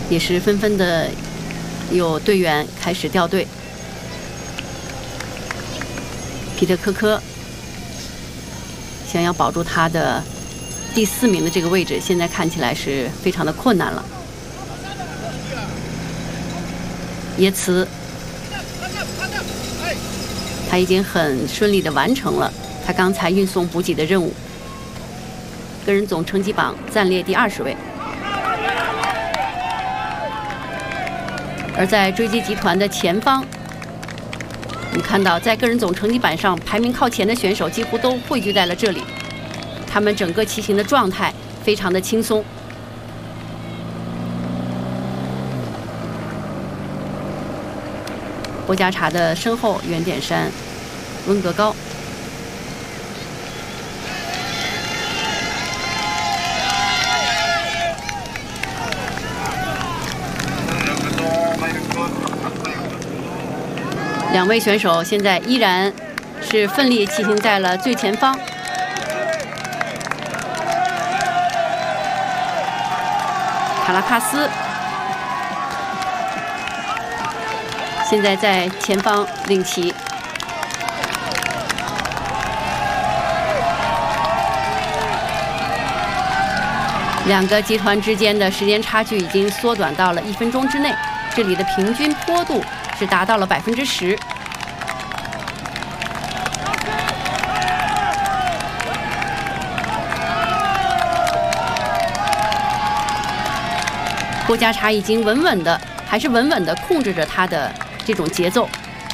也是纷纷的有队员开始掉队。皮特科科想要保住他的第4名的这个位置，现在看起来是非常的困难了。耶茨，他已经很顺利地完成了他刚才运送补给的任务，个人总成绩榜暂列第20位。而在追击集团的前方，你看到在个人总成绩板上排名靠前的选手几乎都汇聚在了这里，他们整个骑行的状态非常的轻松。波加查的身后，原点山、温格高。2位选手现在依然是奋力骑行在了最前方。卡拉帕斯现在在前方领骑。2个集团之间的时间差距已经缩短到了1分钟之内，这里的平均坡度是达到了10%。波加查已经稳稳的控制着他的这种节奏。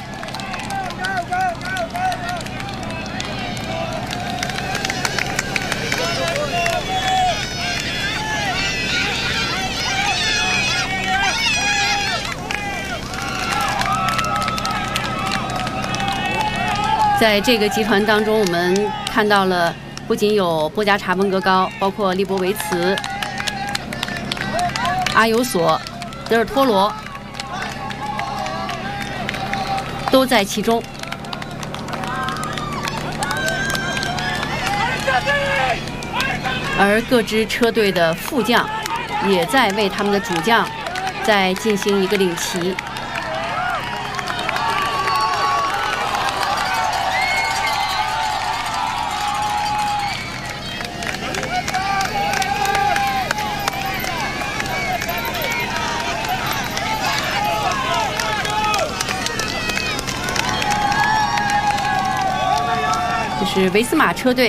在这个集团当中，我们看到了不仅有波加查、温格高，包括利波维茨、阿尤索、德尔托罗都在其中。而各支车队的副将也在为他们的主将在进行一个领骑。是维斯马车队，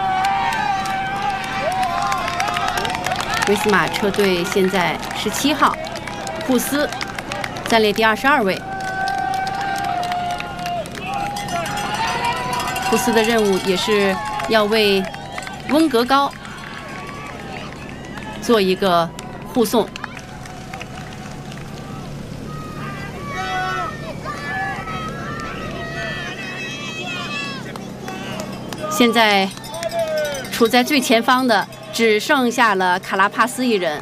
维斯马车队现在17号，库斯暂列第22位。库斯的任务也是要为温格高做一个护送。现在处在最前方的只剩下了卡拉帕斯一人。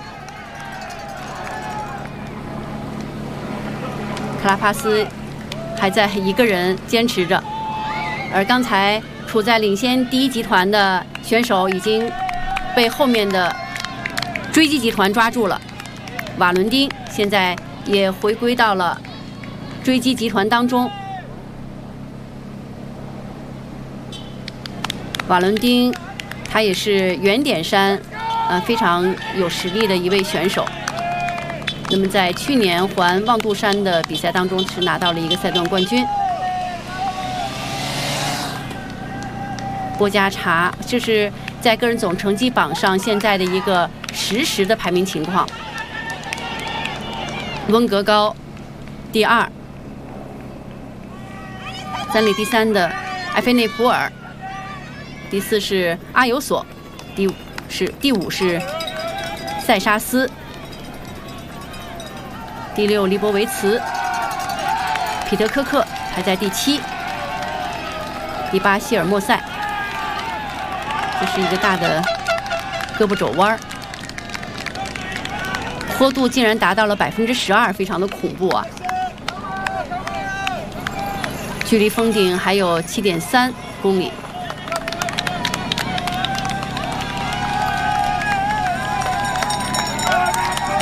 卡拉帕斯还在一个人坚持着，而刚才处在领先第1集团的选手已经被后面的追击集团抓住了。瓦伦丁现在也回归到了追击集团当中。瓦伦丁，他也是原点山，非常有实力的一位选手。那么在去年环望杜山的比赛当中，是拿到了一个赛段冠军。波加查，这是在个人总成绩榜上现在的一个实时的排名情况。温格高第2，暂列第3的埃菲内普尔。第4是阿尤索，第5是塞沙斯，第6利波维茨，皮特科克排在第7，第8希尔莫塞。这是一个大的胳膊肘弯，坡度竟然达到了12%，非常的恐怖啊！距离峰顶还有7.3公里。